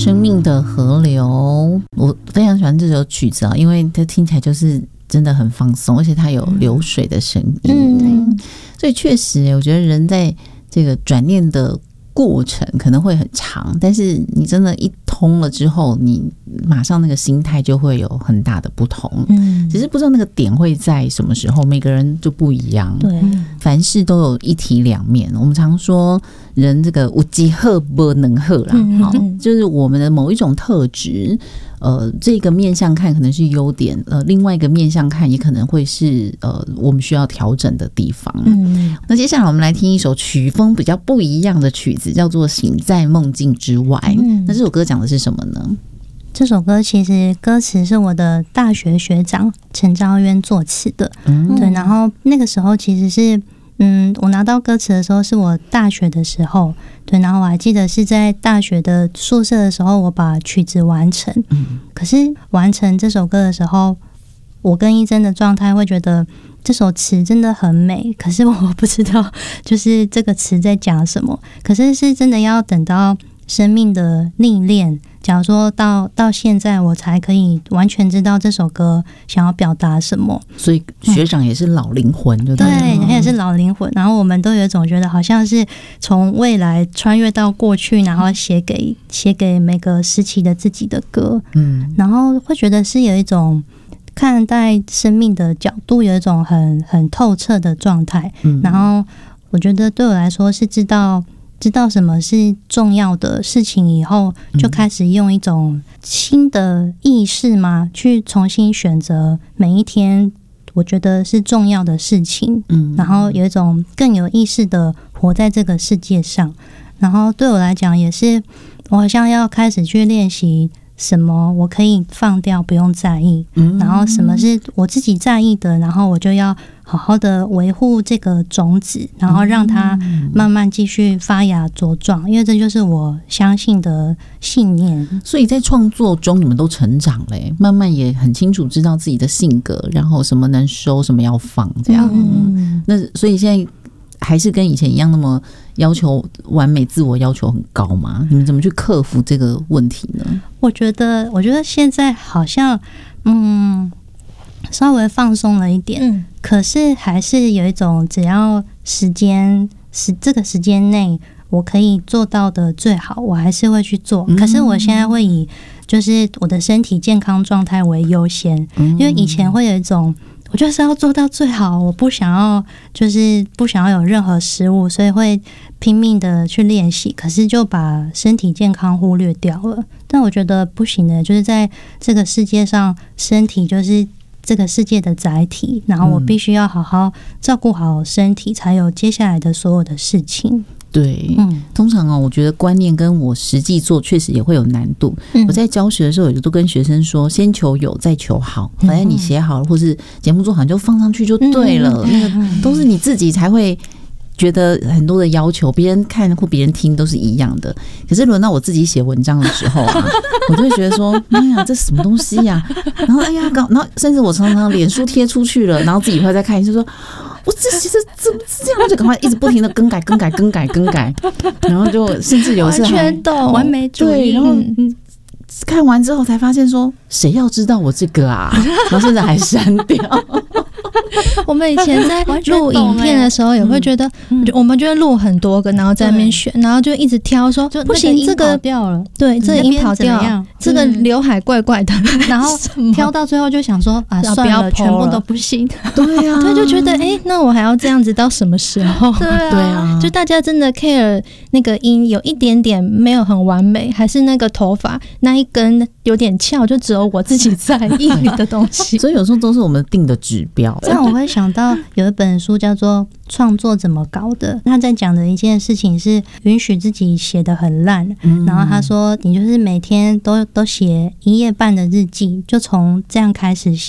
生命的河流，我非常喜欢这首曲子啊，因为它听起来就是真的很放松，而且它有流水的声音。所以确实我觉得人在这个转念的过程可能会很长，但是你真的一通了之后，你马上那个心态就会有很大的不同。只是不知道那个点会在什么时候，每个人就不一样。 对， 凡事都有一体两面。我们常说人这个有机好不能好啦，好，就是我们的某一种特质，这个面向看可能是优点，另外一个面向看也可能会是我们需要调整的地方。那接下来我们来听一首曲风比较不一样的曲子，叫做《醒在梦境之外》。那这首歌讲的是什么呢？ 这首歌其实歌词是我的大学学长陈昭渊作词的。对，然后那个时候其实是我拿到歌词的时候是我大学的时候。对，然后我还记得是在大学的宿舍的时候我把曲子完成。可是完成这首歌的时候，我跟一真的状态会觉得这首词真的很美，可是我不知道就是这个词在讲什么。可是是真的要等到生命的历练，假如说到现在我才可以完全知道这首歌想要表达什么。 所以学长也是老灵魂，对不对？ 对，他也是老灵魂。然后我们都有一种觉得好像是从未来穿越到过去，然后写给每个时期的自己的歌。然后会觉得是有一种看待生命的角度，有一种很透彻的状态。然后我觉得对我来说是知道什么是重要的事情以后，就开始用一种新的意识嘛，去重新选择每一天我觉得是重要的事情。然后有一种更有意识的活在这个世界上。然后对我来讲也是，我好像要开始去练习什么我可以放掉不用在意，然后什么是我自己在意的，然后我就要好好的维护这个种子，然后让它慢慢继续发芽茁壮，因为这就是我相信的信念。 所以在创作中你们都成长了，慢慢也很清楚知道自己的性格，然后什么能收什么要放这样。那所以现在还是跟以前一样那么要求完美，自我要求很高吗？你们怎么去克服这个问题呢？ 我觉得现在好像稍微放松了一点，可是还是有一种只要这个时间内我可以做到的最好，我还是会去做。可是我现在会以就是我的身体健康状态为优先，因为以前会有一种我就是要做到最好，我不想要有任何失误，所以会拼命的去练习，可是就把身体健康忽略掉了。但我觉得不行的，就是在这个世界上，身体就是这个世界的载体，然后我必须要好好照顾好身体，才有接下来的所有的事情。 对，通常我觉得观念跟我实际做确实也会有难度。我在教学的时候，也都跟学生说，先求有，再求好。反正你写好了，或是节目做好，就放上去就对了。那个都是你自己才会觉得很多的要求，别人看或别人听都是一样的。可是轮到我自己写文章的时候啊，我就会觉得说，哎呀，这什么东西呀？然后然后甚至我常常脸书贴出去了，然后自己会再看，就说。我这其实怎么是这样？我就赶快一直不停的更改，然后就甚至有时候完全懂完美主义。 对，然后看完之后才发现说，谁要知道我这个啊？然后甚至还删掉。 我们以前在录影片的时候也会觉得，我们就会录很多个，然后在那边选，然后就一直挑说不行，这个掉了， 对，这个音跑掉，这个刘海怪怪的， 然后挑到最后就想说啊，算了，全部都不行。 对啊， 对，就觉得那我还要这样子到什么时候？ 对啊， 就大家真的 care 那个音有一点点没有很完美，还是那个头发那一根有点翘，就只有我自己在意的东西。 所以有时候都是我们定的指标。 这样我会想到有一本书叫做《创作怎么搞的》，他在讲的一件事情是允许自己写得很烂，然后他说你就是每天都写1页半的日记，就从这样开始写。